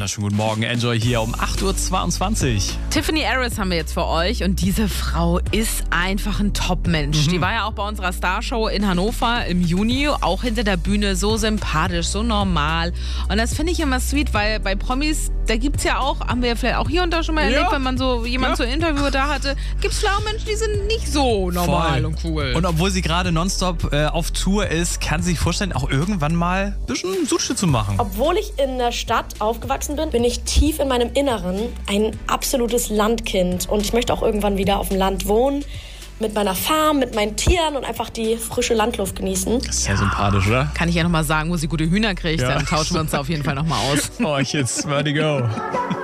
wunderschönen guten Morgen. Enjoy hier um 8.22 Uhr. Tiffany Harris haben wir jetzt für euch und diese Frau ist einfach ein Top-Mensch. Die war ja auch bei unserer Starshow in Hannover im Juni, auch hinter der Bühne so sympathisch, so normal. Und das finde ich immer sweet, weil bei Promis, da gibt es ja auch, haben wir ja vielleicht auch hier und da schon mal erlebt, wenn man so jemanden zum Interview da hatte, gibt es auch Menschen, die sind nicht so normal und cool. Und obwohl sie gerade nonstop auf Tour ist, kann sie sich vorstellen, auch irgendwann mal ein bisschen Sushi zu machen. Obwohl ich in der Stadt aufgewachsen bin, bin ich tief in meinem Inneren ein absolutes Landkind. Und ich möchte auch irgendwann wieder auf dem Land wohnen, mit meiner Farm, mit meinen Tieren und einfach die frische Landluft genießen. Das ist sehr sympathisch, oder? Kann ich ja nochmal sagen, wo sie gute Hühner kriegt, dann tauschen wir uns da auf jeden Fall nochmal aus. Oh, jetzt ready go.